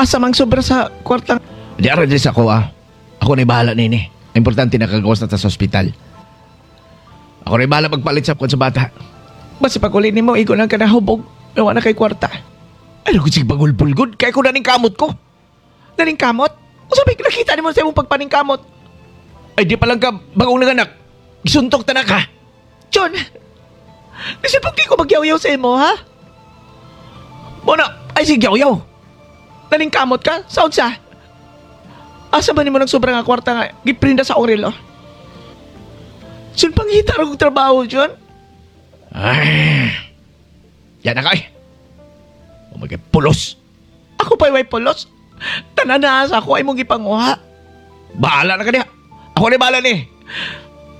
Asa mang sobra sa kwartang... Di ara dili sa ako Ako na bahala nini. Importante na kagawas na ta sa ospital. Ako na bahala magpalit sa sa bata. Basta pagulin mo, igo lang ka na hubog. Nawa na kay kwarta. Ano ko sig bagulbulgod? Kaya ko naning kamot ko. Naling kamot? O sabi, nakita ni mo sa imong pagpaning kamot. Ay di pa lang ka bagong nanganak. Isuntok ta na ka. John, nasipag di ko magyaw-yaw sa imo, ha? Muna, ay sige yaw. Naling kamot ka? Saan sa? Asa ba ni mo nagsobra nga kwarta nga giprinda sa Orelo? John, panghita rin kong trabaho, John. Ay. Yan na kay. Oh my God, pulos. Ako pa'y way polos. Tananaas ako ay mong ipanguha. Bahala na ka niya. Ako na bahala ni.